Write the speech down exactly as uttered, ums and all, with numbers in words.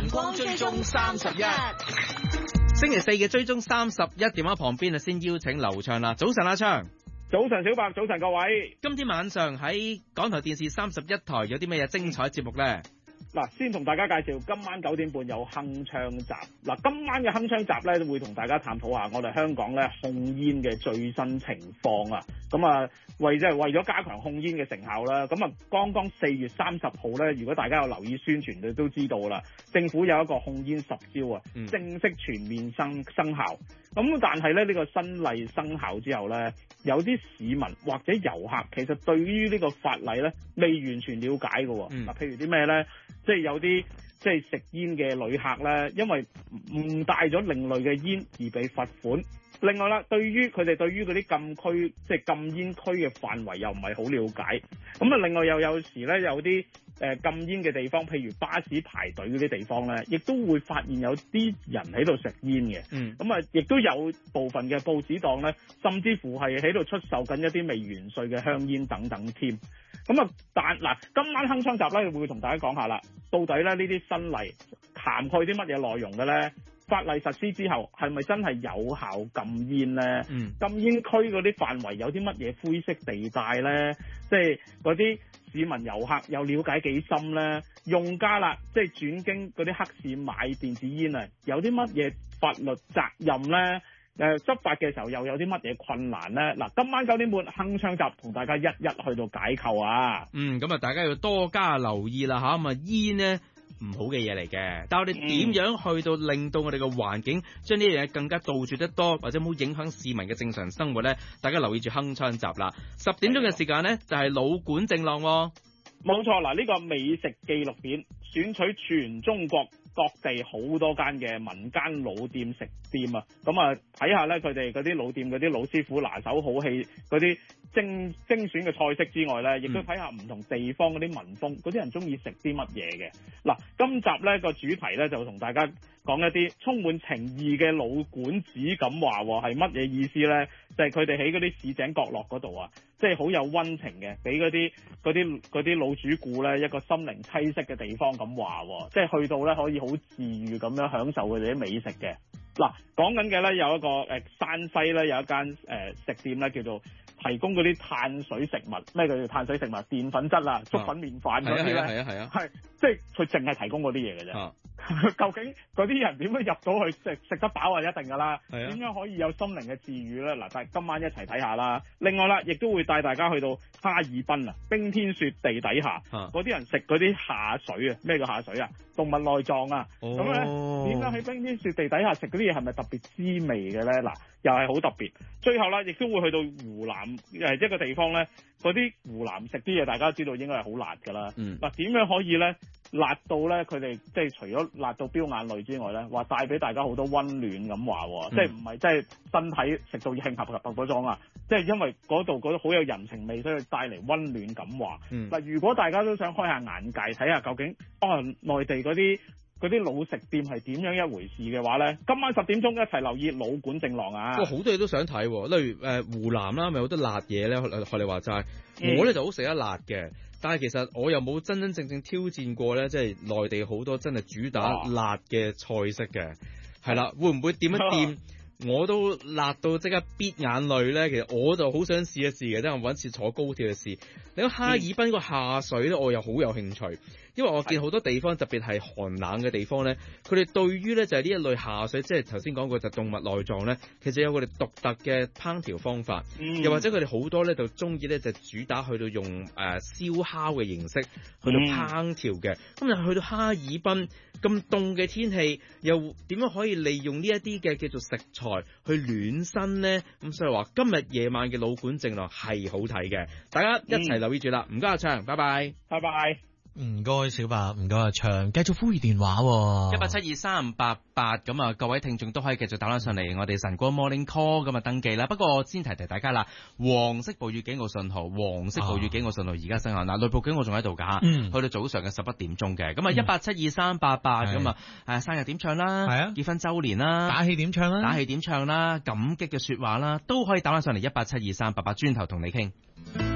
晨光追蹤三十一， 星期四嘅追蹤三十一電話旁邊啊，先邀請劉暢啦。早晨阿暢。 早晨小白，早晨各位。 今天晚上喺港台電視三十一台有啲咩嘢精彩節目呢？ 嗱，先同大家介紹今晚九點半有鏗鏘集。嗱，今晚嘅鏗鏘集咧，會同大家探討下我哋香港咧控煙嘅最新情況啊。咁啊，為即係為咗加強控煙嘅成效啦。咁啊，剛剛四月三十號咧，如果大家有留意宣傳，你都知道啦。政府有一個控煙十招啊，正式全面生生效。咁但係咧，呢個新例生效之後咧，有啲市民或者遊客其實對於呢個法例咧未完全了解嘅。嗱、嗯，譬如啲咩咧？即係有啲即係食煙嘅旅客咧，因為誤帶咗另類嘅煙而被罰款。另外啦，對於佢哋對於嗰啲禁區即係禁煙區嘅範圍又唔係好了解。咁啊，另外又有時咧有啲誒、呃、禁煙嘅地方，譬如巴士排隊嗰啲地方咧，亦都會發現有啲人喺度食煙嘅。嗯。咁啊，亦都有部分嘅報紙檔咧，甚至乎係喺度出售緊一啲未完稅嘅香煙等等添。咁啊，但嗱，今晚鏗鏘集咧會同大家講下啦，到底咧呢啲新例涵蓋啲乜嘢內容嘅咧？法例實施之後係咪真係有效禁煙咧？嗯、禁煙區嗰啲範圍有啲乜嘢灰色地帶咧？即係嗰啲市民遊客有了解幾深咧？用家啦，即係轉經嗰啲黑市買電子煙啊，有啲乜嘢法律責任咧？誒，執法嘅時候又有啲乜嘢困難咧？嗱，今晚九點半鏗鏘集同大家一一去到解構啊！ 嗯，咁啊，大家要多加留意啦吓，咁啊煙呢唔好嘅嘢嚟嘅，但係我哋點樣去到令到我哋嘅環境將呢樣嘢更加杜絕得多，或者冇影響市民嘅正常生活咧？大家留意住鏗鏘集啦！十點鐘嘅時間咧就係老館正浪喎。 冇錯，嗱，呢個美食紀錄片選取全中國各地好多間嘅民間老店食店啊，咁啊睇下咧佢哋嗰啲老店嗰啲老師傅拿手好戲嗰啲精精選嘅菜式之外咧，亦都睇下唔同地方嗰啲民風，嗰啲人中意食啲乜嘢嘅。嗱，今集咧個主題咧就同大家講一啲充滿情義嘅老館子咁話，係乜嘢意思咧？就係佢哋喺嗰啲市井角落嗰度啊，即係好有溫情嘅，俾嗰啲嗰啲嗰啲老主顧咧一個心靈棲息嘅地方咁話，即係去到咧可以好治愈咁樣享受佢哋啲美食嘅。嗱，講緊嘅咧有一個誒、呃、山西咧有一間誒、呃、食店咧叫做提供嗰啲碳水食物，咩叫做碳水食物？澱粉質啊，粥粉麵飯嗰啲咧，係啊係啊係，即係佢淨係提供嗰啲嘢嘅啫。啊、究竟嗰啲人點樣入到去食食得飽係一定㗎啦？點樣可以有心靈嘅治愈咧？嗱，但係今晚一齊睇下啦。另外啦，亦都會帶大家去到哈爾濱啊，冰天雪地底下，嗰啲人食嗰啲下水啊，咩叫下水啊？動物內臟啊，咁咧點解喺冰天雪地底下食嗰啲嘢係咪特別滋味嘅咧？嗱，又係好特別。最後啦，亦都會去到湖南誒一個地方咧，嗰啲湖南食啲嘢大家知道應該係好辣㗎啦。嗱，點樣可以咧辣到咧佢哋即係除咗辣到飆眼淚之外咧，話帶俾大家好多溫暖咁話，嗯、即係唔係即係身體食到興合合合嗰種啊？即係因為嗰度嗰度好有人情味，所以帶嚟溫暖咁話。嗱，嗯，如果大家都想開下眼界，睇下究竟啊內地嗰啲嗰啲老食店係點樣一回事嘅話咧，今晚十點鐘一齊留意老館正浪啊！ 哇，好多嘢都想睇，例如誒、呃、湖南啦，咪好多辣嘢咧，學你話齋，嗯、我咧就好食得辣嘅。但係其實我又冇真真正正挑戰過咧，即係內地好多真係主打辣嘅菜式嘅，係啦，會唔會掂一掂我都辣到即刻咇眼淚咧？其實我就好想試一試嘅，即係我搵次坐高鐵去試。你講哈爾濱個下水咧，我又好有興趣。因為我見好多地方，特別係寒冷嘅地方咧，佢哋對於咧就係呢一類下水，即係頭先講過就動物內臟咧，其實有佢哋獨特嘅烹調方法，嗯、又或者佢哋好多咧就中意咧就主打去到用誒燒烤嘅形式去到烹調嘅。咁就、嗯、去到哈爾濱咁凍嘅天氣，又點樣可以利用呢一啲嘅叫做食材去暖身咧？咁所以話今日夜晚嘅老館正浪係好睇嘅，大家一齊留意住啦。唔該阿暢，拜拜， 拜拜。 唔該小白，唔該阿暢，繼續呼籲電話， 一八七二三八八，咁啊各位聽眾都可以繼續打返上嚟我哋晨光 Morning Call 咁啊登記啦。不過先提提大家啦，黃色暴雨警告信號，黃色暴雨警告信號而家生效，嗱、啊、雷暴警告仲喺度噶，嗯、去到早上嘅十一點鐘嘅，咁啊一八七二三八八，咁啊誒生日點唱啦，係啊結婚周年啦， 打氣點唱啦， 打氣點唱啦，感激嘅說話啦，都可以打返上嚟一八七二三八八，轉頭同你傾。